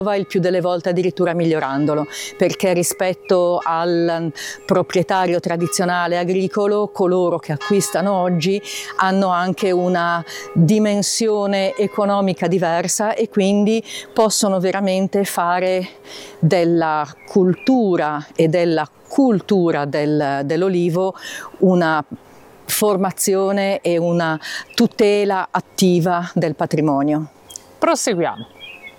il più delle volte addirittura migliorandolo, perché rispetto al proprietario tradizionale agricolo, coloro che acquistano oggi hanno anche una dimensione economica diversa e quindi possono veramente fare della cultura e della cultura dell'olivo una formazione e una tutela attiva del patrimonio. Proseguiamo.